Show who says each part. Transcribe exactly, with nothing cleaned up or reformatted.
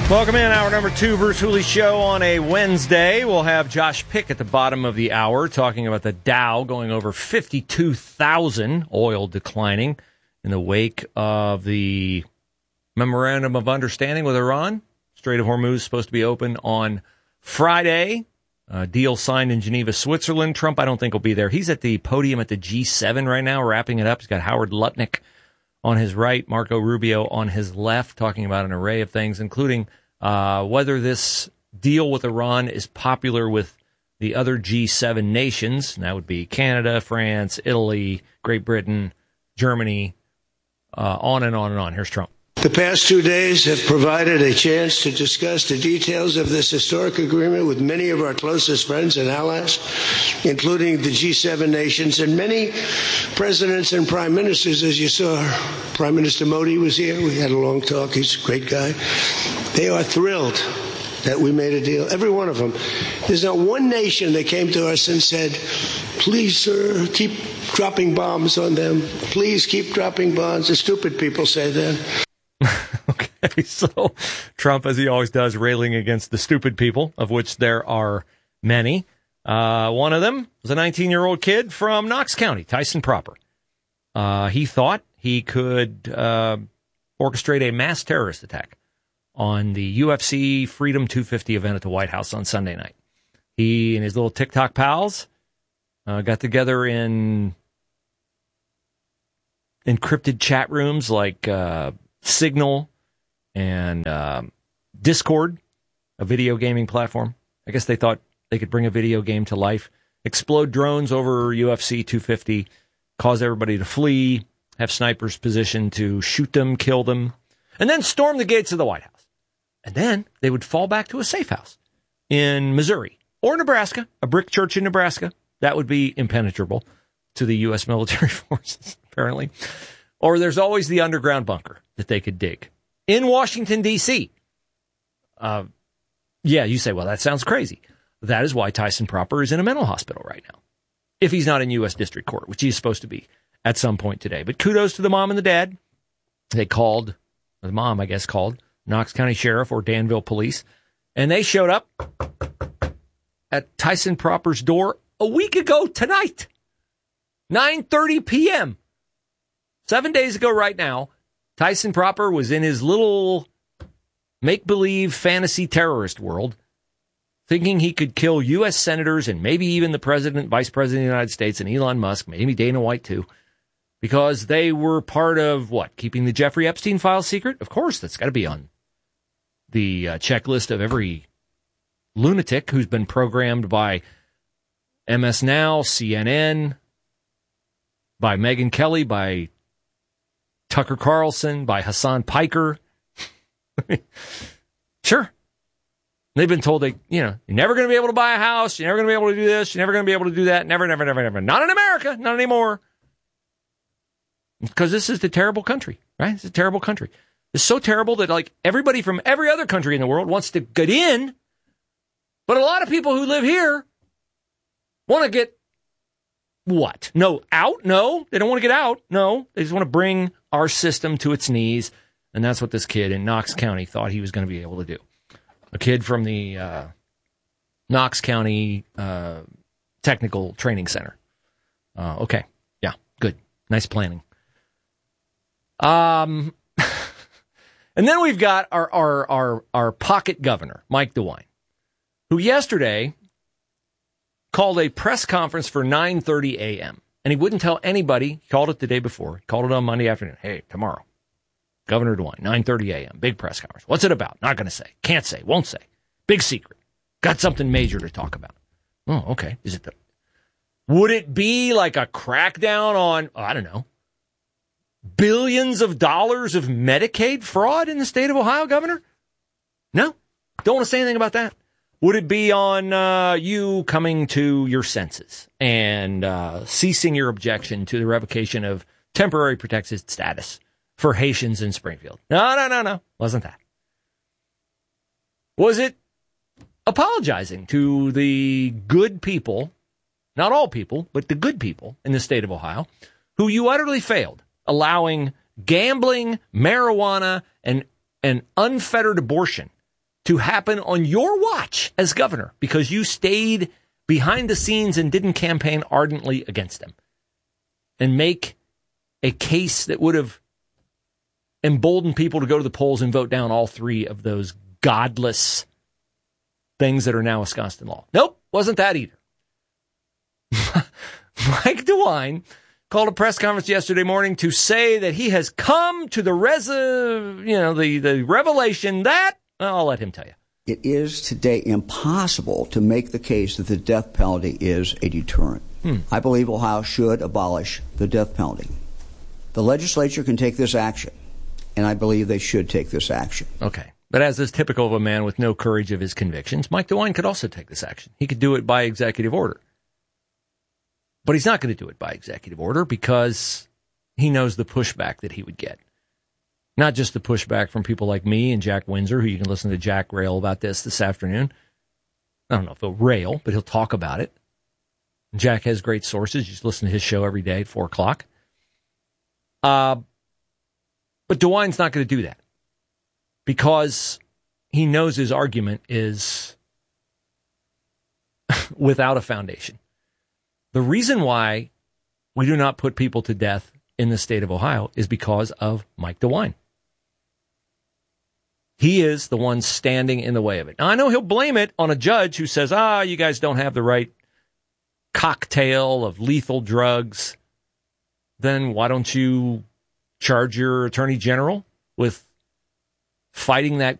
Speaker 1: Welcome in, hour number two, Bruce Hooley Show on a Wednesday. We'll have Josh Pick at the bottom of the hour talking about the Dow going over fifty-two thousand, oil declining in the wake of the Memorandum of Understanding with Iran. Strait of Hormuz is supposed to be open on Friday. A deal signed in Geneva, Switzerland. Trump, I don't think, will be there. He's at the podium at the G seven right now, wrapping it up. He's got Howard Lutnick on his right, Marco Rubio on his left, talking about an array of things, including uh, whether this deal with Iran is popular with the other G seven nations. And that would be Canada, France, Italy, Great Britain, Germany, uh, on and on and on. Here's Trump.
Speaker 2: The past two days have provided a chance to discuss the details of this historic agreement with many of our closest friends and allies, including the G seven nations and many presidents and prime ministers. As you saw, Prime Minister Modi was here. We had a long talk. He's a great guy. They are thrilled that we made a deal, every one of them. There's not one nation that came to us and said, please, sir, keep dropping bombs on them. Please keep dropping bombs. The stupid people say that.
Speaker 1: Okay, so Trump, as he always does, railing against the stupid people, of which there are many. Uh, one of them was a nineteen-year-old kid from Knox County, Tyson Proper. Uh, he thought he could uh, orchestrate a mass terrorist attack on the U F C Freedom two fifty event at the White House on Sunday night. He and his little TikTok pals uh, got together in encrypted chat rooms like uh, Signal and uh, Discord, a video gaming platform. I guess they thought they could bring a video game to life, explode drones over U F C two fifty, cause everybody to flee, have snipers positioned to shoot them, kill them, and then storm the gates of the White House. And then they would fall back to a safe house in Missouri or Nebraska, a brick church in Nebraska. That would be impenetrable to the U S military forces, apparently. Or there's always the underground bunker that they could dig in Washington, D C. Uh, yeah, you say, well, that sounds crazy. That is why Tyson Proper is in a mental hospital right now, if he's not in U S District Court, which he's supposed to be at some point today. But kudos to the mom and the dad. They called, the mom, I guess, called Knox County Sheriff or Danville Police, and they showed up at Tyson Proper's door a week ago tonight, nine thirty p.m. Seven days ago right now, Tyson Proper was in his little make-believe fantasy terrorist world, thinking he could kill U S senators and maybe even the president, vice president of the United States, and Elon Musk, maybe Dana White too, because they were part of, what, keeping the Jeffrey Epstein files secret? Of course, that's got to be on the uh, checklist of every lunatic who's been programmed by M S Now, C N N, by Megyn Kelly, by Tucker Carlson, by Hassan Piker. Sure. They've been told they, you know, you're never going to be able to buy a house. You're never going to be able to do this. You're never going to be able to do that. Never, never, never, never. Not in America. Not anymore. Because this is the terrible country, right? It's a terrible country. It's so terrible that, like, everybody from every other country in the world wants to get in. But a lot of people who live here want to get what? No, out? No, they don't want to get out. No, they just want to bring our system to its knees. And that's what this kid in Knox County thought he was going to be able to do. A kid from the uh, Knox County uh, Technical Training Center. Uh, okay. Yeah, good. Nice planning. Um, and then we've got our, our, our, our pocket governor, Mike DeWine, who yesterday called a press conference for nine thirty a.m. And he wouldn't tell anybody. He called it the day before. He called it on Monday afternoon. Hey, tomorrow, Governor DeWine, nine thirty a.m., big press conference. What's it about? Not going to say. Can't say. Won't say. Big secret. Got something major to talk about. Oh, okay. Is it the... Would it be like a crackdown on, oh, I don't know, billions of dollars of Medicaid fraud in the state of Ohio, Governor? No. Don't want to say anything about that. Would it be on uh, you coming to your senses and uh, ceasing your objection to the revocation of temporary protected status for Haitians in Springfield? No, no, no, no. Wasn't that. Was it apologizing to the good people, not all people, but the good people in the state of Ohio, who you utterly failed, allowing gambling, marijuana, and, and unfettered abortion to happen on your watch as governor because you stayed behind the scenes and didn't campaign ardently against him and make a case that would have emboldened people to go to the polls and vote down all three of those godless things that are now Wisconsin law. Nope, wasn't that either. Mike DeWine called a press conference yesterday morning to say that he has come to the res, you know, the, the revelation that, well, I'll let him tell you.
Speaker 3: It is today impossible to make the case that the death penalty is a deterrent. Hmm. I believe Ohio should abolish the death penalty. The legislature can take this action, and I believe they should take this action.
Speaker 1: Okay. But as is typical of a man with no courage of his convictions, Mike DeWine could also take this action. He could do it by executive order. But he's not going to do it by executive order because he knows the pushback that he would get. Not just the pushback from people like me and Jack Windsor, who you can listen to Jack rail about this this afternoon. I don't know if he'll rail, but he'll talk about it. Jack has great sources. You just listen to his show every day at four o'clock. Uh, but DeWine's not going to do that because he knows his argument is without a foundation. The reason why we do not put people to death in the state of Ohio is because of Mike DeWine. He is the one standing in the way of it. Now, I know he'll blame it on a judge who says, ah, you guys don't have the right cocktail of lethal drugs. Then why don't you charge your attorney general with fighting that